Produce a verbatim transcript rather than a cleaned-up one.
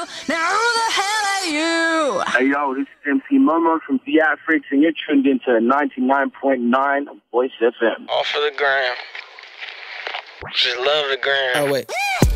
Now who the hell are you? Hey, yo, this is M C Momo from Theatrics, and you're tuned into ninety-nine point nine Voice F M. All for the gram. Just love the gram. Oh, wait.